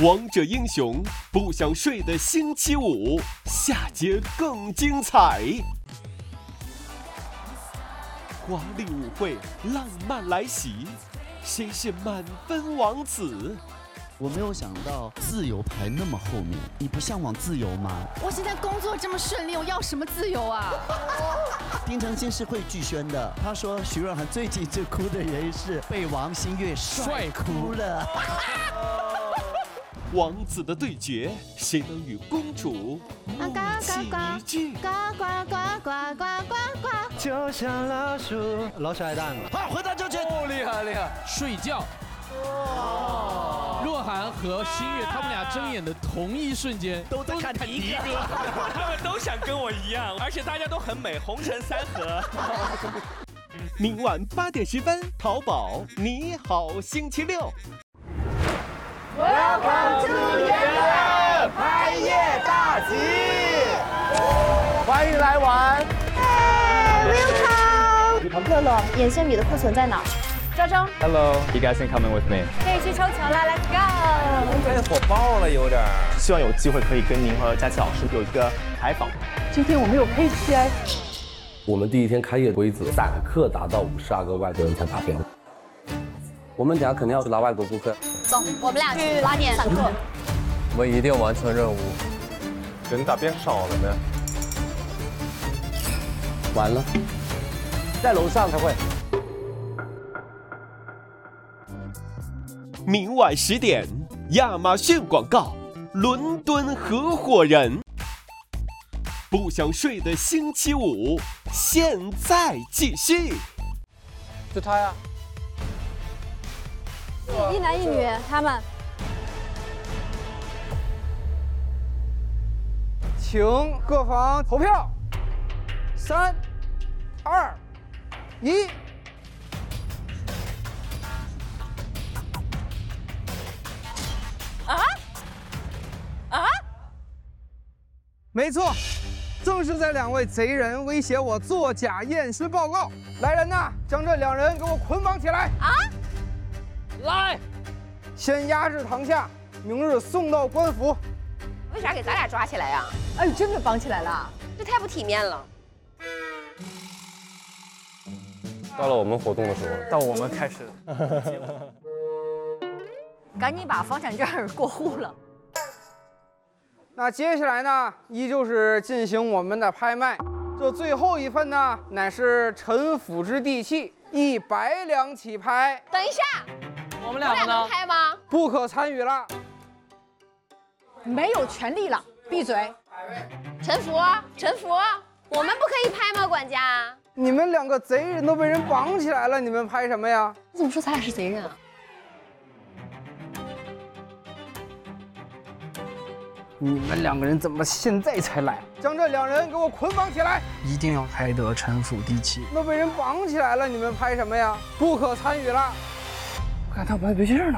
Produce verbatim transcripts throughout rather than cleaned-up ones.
王者英雄不想睡的星期五，下节更精彩。华丽舞会，浪漫来袭，谁是满分王子？ 我没有想到自由排那么后面，你不向往自由吗？ 我现在工作这么顺利，我要什么自由啊？ 丁程鑫是会剧宣的，他说徐若涵最近最哭的原因是被王心月帅哭了。 王子的对决，谁能与公主梦境一致？ 呱呱呱呱呱呱呱！ 就像老鼠，老鼠爱大米。 好，回答正确。 哦，厉害厉害！ 睡觉。哦。若涵和新月他们俩睁眼的同一瞬间， 都在看迪哥， 他们都想跟我一样，而且大家都很美，红尘三合。 明晚八点十分，淘宝你好星期六。 Welcome to 元乐拍夜大吉，欢迎来玩。 哎 ，Welcome。乐乐，眼线笔的库存在哪？周周 Hello, you guys can come in with me. 可以去抽球了 ，Let's go。 太火爆了，有点。 希望有机会可以跟您和佳琪老师有一个采访。 今天我们有 K P I。 我们第一天开业规则，散客达到五十二个外国人才打片。我们等下肯定要去拉外国顾客。 走，我们俩去拉点散客。 我们一定完成任务。 人咋变少了呢？ 完了，在楼上才会。 明晚十点，亚马逊广告，伦敦合伙人。不想睡的星期五，现在继续。 就他呀。 一男一女，他们。 请各方投票。三、二、一。 啊？啊？ 没错，正是这两位贼人威胁我作假验尸报告。来人呐，将这两人给我捆绑起来！ 啊？ 来，先押至堂下，明日送到官府。 为啥给咱俩抓起来呀？ 哎，真的绑起来了， 这太不体面了。 到了我们活动的时候， 到我们开始。 赶紧把房产证过户了。 那接下来呢，依旧是进行我们的拍卖。这最后一份呢，乃是陈府之地契，一百两起拍。 等一下， 我们两个能拍吗？ 不可参与了。 没有权利了，闭嘴。 陈福，陈福，我们不可以拍吗？管家， 你们两个贼人都被人绑起来了，你们拍什么呀？ 你怎么说咱俩是贼人啊？ 你们两个人怎么现在才来？将这两人给我捆绑起来！ 一定要拍得陈府地契。 都被人绑起来了，你们拍什么呀？不可参与了。我看他不太对劲呢。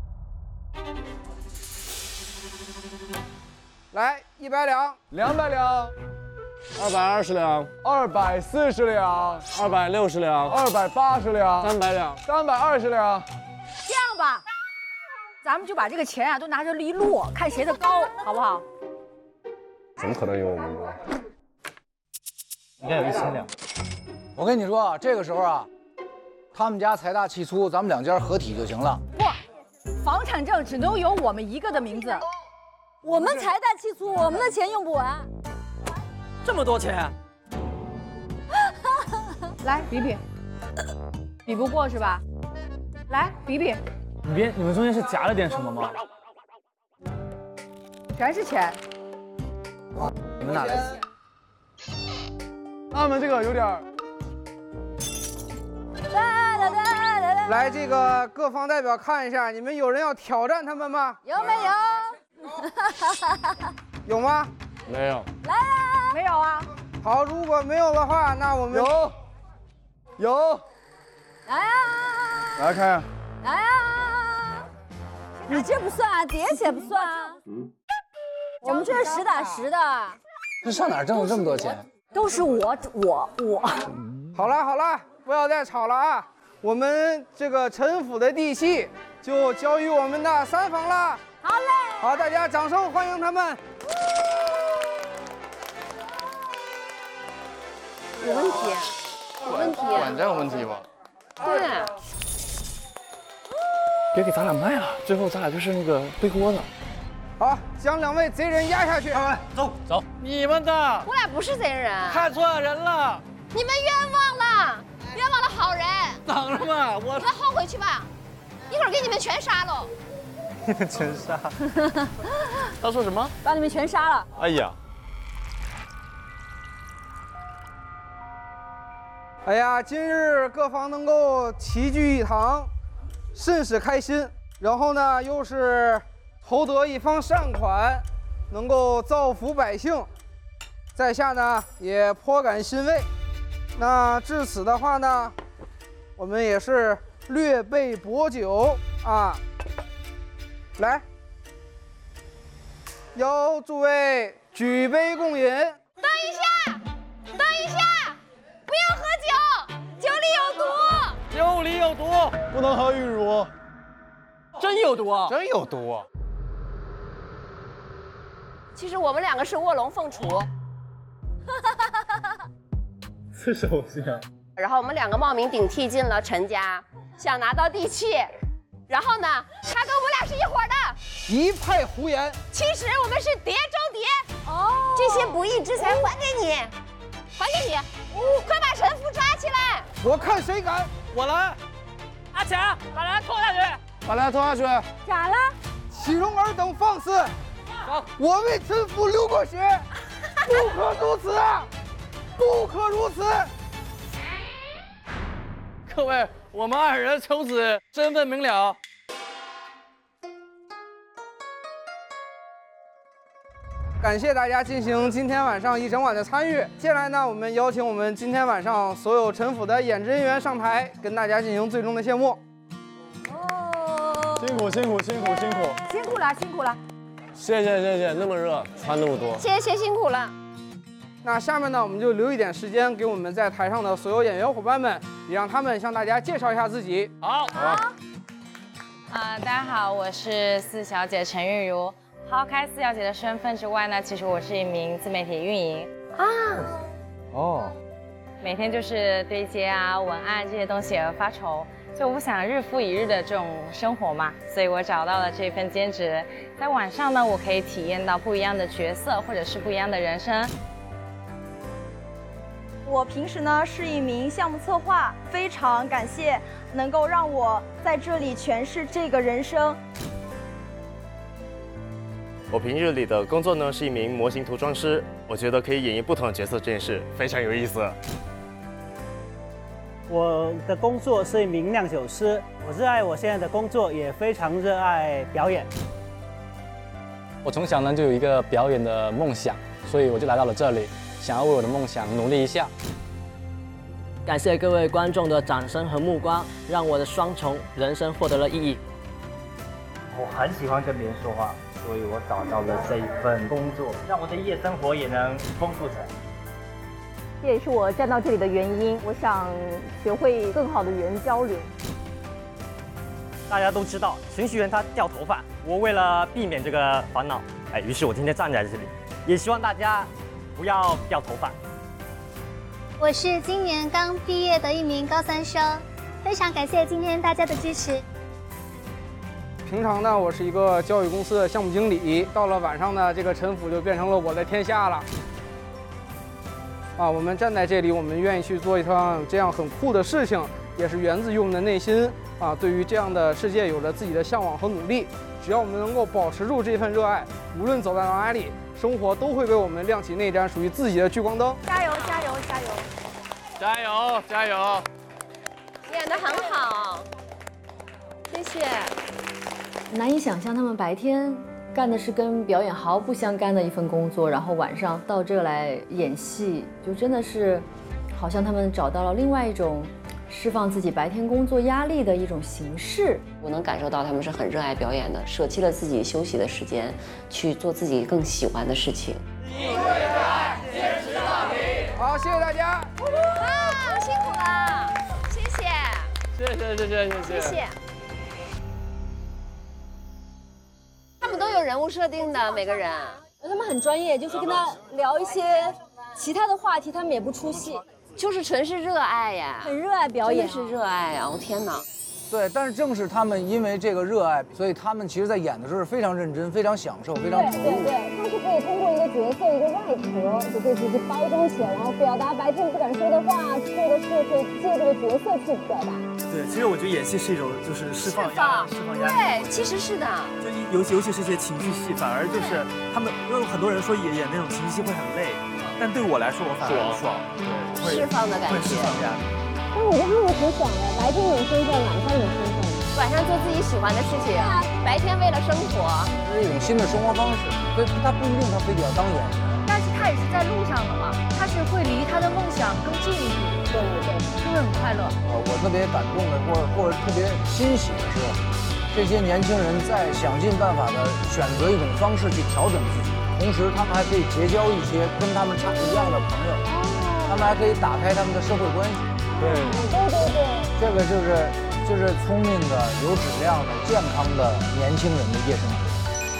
来，一百两， 两百两，二百二十两，二百四十两，二百六十两，二百八十两，三百两，三百二十两。 这样吧，咱们就把这个钱啊都拿着一摞，看谁的高，好不好？ 怎么可能有我们多？ 应该有一千两。 我跟你说啊，这个时候啊，他们家财大气粗，咱们两家合体就行了。 不，房产证只能有我们一个的名字。 我们财大气粗，我们的钱用不完。 这么多钱？ 来比比，比不过是吧？来比比。 你别，你们中间是夹了点什么吗？ 全是钱。 你们哪来？他们这个有点。来，这个各方代表看一下，你们有人要挑战他们吗？ 有没有？ 有吗？ 没有。 来呀！ 没有啊。 好，如果没有的话，那我们有。有。 来呀！ 来看呀。 来呀！你这不算啊，叠起来不算啊。嗯。我们这是实打实的。 这上哪挣了这么多钱？ 都是我我我。 好了好了，不要再吵了啊！我们这个陈府的地契就交于我们的三房了。 好嘞。 好，大家掌声欢迎他们。 有问题，有问题。 软件有问题吧？ 对。 别给咱俩卖了，最后咱俩就是那个背锅的。 好，将两位贼人压下去。 走走。 你们的。 我俩不是贼人。 看错人了。 你们冤枉了，冤枉了好人。 等着吧，我。 你们后悔去吧，一会儿给你们全杀喽。 你们全杀。他说什么？ 把你们全杀了。 哎呀。 哎呀，今日各方能够齐聚一堂，甚是开心。然后呢，又是筹得一方善款，能够造福百姓，在下呢也颇感欣慰。那至此的话呢，我们也是略备薄酒啊，来，邀诸位举杯共饮。 等一下，等一下。不要喝酒，酒里有毒。 酒里有毒，不能喝玉茹。真有毒啊！真有毒啊！ 其实我们两个是卧龙凤雏。 是首先。 然后我们两个冒名顶替进了陈家，想拿到地契。然后呢，他跟我们俩是一伙的。 一派胡言。 其实我们是谍中谍。哦。这些不义之财还给你。还给你，快把陈福抓起来！ 我看谁敢！ 我来。阿强，把他拖下去！把他拖下去！ 咋了？ 岂容尔等放肆！我为陈福流过血，不可如此啊！不可如此！ 各位，我们二人从此身份明了。 感谢大家进行今天晚上一整晚的参与。接下来呢，我们邀请我们今天晚上所有陈府的演职人员上台，跟大家进行最终的谢幕。 哦，辛苦辛苦辛苦辛苦辛苦了辛苦了！ 谢谢谢谢，那么热，穿那么多， 谢谢辛苦了。 那下面呢，我们就留一点时间给我们在台上的所有演员伙伴们，也让他们向大家介绍一下自己。 好，好。 啊、呃，大家好，我是四小姐陈韵如。抛开四小姐的身份之外呢，其实我是一名自媒体运营啊。哦。每天就是对接啊、文案这些东西而发愁，就我不想日复一日的这种生活嘛，所以我找到了这份兼职。在晚上呢，我可以体验到不一样的角色，或者是不一样的人生。 我平时呢是一名项目策划，非常感谢能够让我在这里诠释这个人生。 我平日里的工作呢是一名模型涂装师，我觉得可以演绎不同的角色这件事非常有意思。 我的工作是一名酿酒师，我热爱我现在的工作，也非常热爱表演。 我从小呢就有一个表演的梦想，所以我就来到了这里，想要为我的梦想努力一下。 感谢各位观众的掌声和目光，让我的双重人生获得了意义。 我很喜欢跟别人说话，所以我找到了这一份工作，让我的夜生活也能丰富起来。 这也是我站到这里的原因，我想学会更好的与人交流。 大家都知道程序员他掉头发，我为了避免这个烦恼，哎，于是我今天站在这里，也希望大家不要掉头发。 我是今年刚毕业的一名高三生，非常感谢今天大家的支持。 平常呢，我是一个教育公司的项目经理，到了晚上呢，这个陈府就变成了我的天下了。啊，我们站在这里，我们愿意去做一趟这样很酷的事情，也是源自于我们的内心啊，对于这样的世界有着自己的向往和努力。只要我们能够保持住这份热爱，无论走到哪里，生活都会为我们亮起那盏属于自己的聚光灯。 加油，加油，加油！ 加油，加油！ 演得很好，谢谢。 难以想象他们白天干的是跟表演毫不相干的一份工作，然后晚上到这来演戏，就真的是好像他们找到了另外一种释放自己白天工作压力的一种形式。 我能感受到他们是很热爱表演的，舍弃了自己休息的时间，去做自己更喜欢的事情。 你会爱，坚持到底。好，谢谢大家。 啊，辛苦了，谢谢。 谢谢谢谢谢谢。 谢谢。他们都人物设定的，每个人。 他们很专业，就是跟他聊一些其他的话题，他们也不出戏， 就是纯是热爱呀， 很热爱表演， 是热爱呀！我天哪！ 对，但是正是他们因为这个热爱，所以他们其实在演的时候是非常认真、非常享受、非常投入。 对对，他是可以通过一个角色、一个外壳，就可以直接包装起来，然后表达白天不敢说的话、做的事，可以借这个角色去表达。 对，其实我觉得演戏是一种就是释放压、释放压力。 对，其实是的。 就尤其尤其是一些情绪戏，反而就是他们，因为很多人说演演那种情绪戏会很累，但对我来说我反而很爽，对， 释放的感觉， 会释放压力。 但是我觉得他们挺爽的，白天有身份，晚上有身份。 晚上做自己喜欢的事情，白天为了生活， 这是一种新的生活方式。所以他不一定他非得要当演员， 但是他也是在路上的嘛，他是会离他的梦想更近一步， 对对对， 就会很快乐。 呃，我特别感动的，或者或者特别欣喜的是，这些年轻人在想尽办法的选择一种方式去调整自己，同时他们还可以结交一些跟他们差不一样的朋友，他们还可以打开他们的社会关系。 对， 对对对， 这个就是。就是聪明的、有质量的、健康的年轻人的夜生活。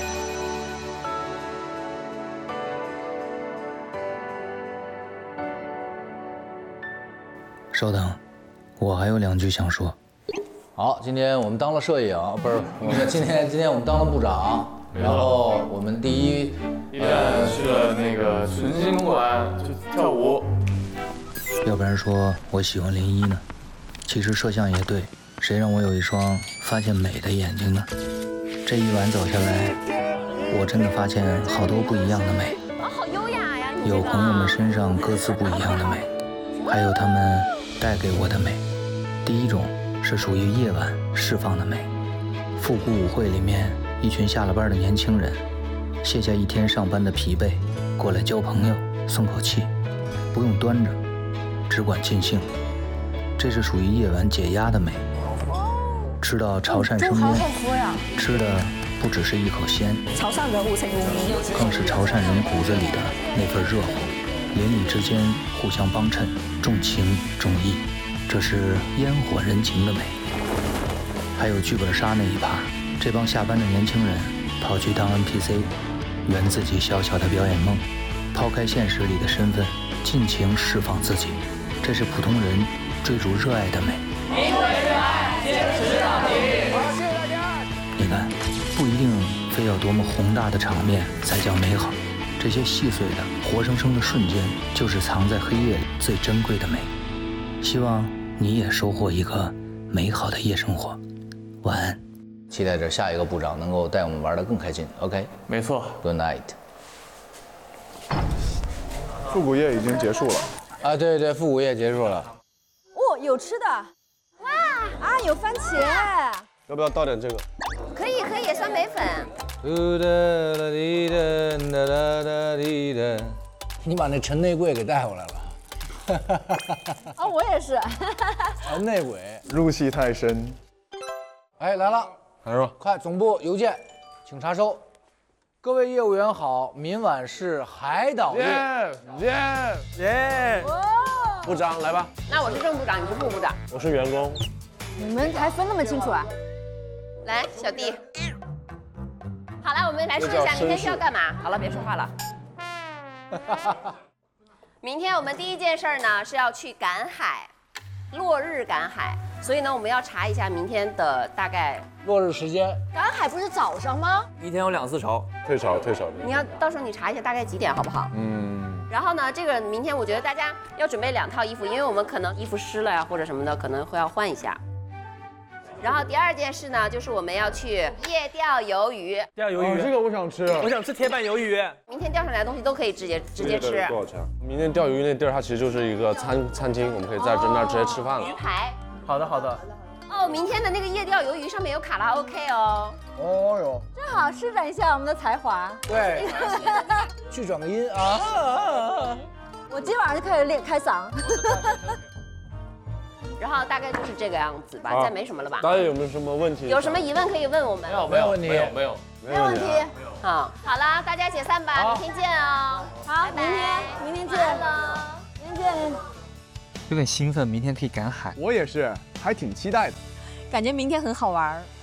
稍等，我还有两句想说。 好，今天我们当了摄影，不是，我们今天今天我们当了部长，然后我们第一， 呃，去了那个纯心公馆去跳舞。 要不然说我喜欢林一呢？其实摄像也对。谁让我有一双发现美的眼睛呢？这一晚走下来，我真的发现好多不一样的美。 啊，好优雅呀！ 有朋友们身上各自不一样的美，还有他们带给我的美。第一种是属于夜晚释放的美。复古舞会里面，一群下了班的年轻人，卸下一天上班的疲惫，过来交朋友，松口气，不用端着，只管尽兴。这是属于夜晚解压的美。吃到潮汕生腌，吃的不只是一口鲜， 潮汕人五成五名， 更是潮汕人骨子里的那份热火，邻里之间互相帮衬，重情重义，这是烟火人情的美。还有剧本杀那一趴，这帮下班的年轻人跑去当 N P C， 圆自己小小的表演梦，抛开现实里的身份，尽情释放自己，这是普通人追逐热爱的美。 因为热爱，坚持到底。好，谢谢大家。 你看，不一定非要多么宏大的场面才叫美好，这些细碎的、活生生的瞬间，就是藏在黑夜里最珍贵的美。希望你也收获一个美好的夜生活。晚安。 期待着下一个部长能够带我们玩得更开心。OK， 没错。 Good night。 复古夜已经结束了。 啊，对对，复古夜结束了。 哦，有吃的。哇啊，有番茄。 要不要倒点这个？ 可以可以，酸梅粉。 你把那陈内贵给带回来了。 啊，我也是。 陈内鬼入戏太深。 哎，来了， 来说， 快，总部邮件，请查收。各位业务员好，明晚是海岛夜。 耶耶！部长来吧。 那我是正部长，你是副部长。 我是员工。 你们还分那么清楚啊？ 来，小弟。好了，我们来说一下明天需要干嘛。好了，别说话了。明天我们第一件事呢是要去赶海，落日赶海。所以呢，我们要查一下明天的大概落日时间。 赶海不是早上吗？ 一天有两次潮， 退潮退潮。 你要到时候你查一下大概几点好不好？嗯。然后呢，这个明天我觉得大家要准备两套衣服，因为我们可能衣服湿了呀或者什么的，可能会要换一下。然后第二件事呢，就是我们要去夜钓鱿鱼。 钓鱿鱼，这个我想吃。 我想吃铁板鱿鱼。 明天钓上来的东西都可以直接直接吃。 多少钱？明天钓鱼那地儿它其实就是一个餐餐厅，我们可以在这那儿直接吃饭了。 鱼排。 好的好的。 哦，明天的那个夜钓鱿鱼上面有卡拉 OK 哦。 哦哟。 正好施展一下我们的才华。 对。去转个音啊。 我今晚上就开始练开嗓。 然后大概就是这个样子吧，再没什么了吧？ 大家有没有什么问题？ 有什么疑问可以问我们。 没有没有问题， 没有没有没有问题。 好，好了，大家解散吧，明天见哦。 好，明天明天见了， 明天见。 有点兴奋，明天可以赶海。 我也是，还挺期待的。 感觉明天很好玩。